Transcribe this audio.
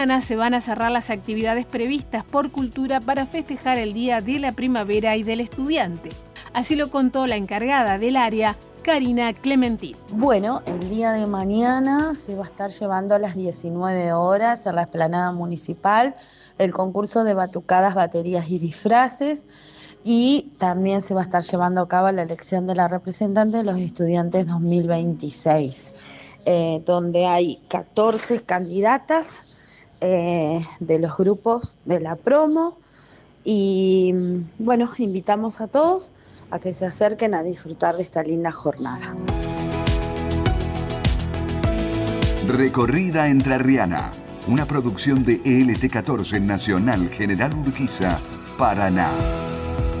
Mañana se van a cerrar las actividades previstas por Cultura para festejar el Día de la Primavera y del Estudiante. Así lo contó la encargada del área, Karina Clementín. Bueno, el día de mañana se va a estar llevando a las 19 horas en la explanada municipal el concurso de batucadas, baterías y disfraces, y también se va a estar llevando a cabo la elección de la representante de los estudiantes 2026, donde hay 14 candidatas de los grupos de la promo, y bueno, invitamos a todos a que se acerquen a disfrutar de esta linda jornada. Recorrida Entrerriana, una producción de ELT14 Nacional General Urquiza, Paraná.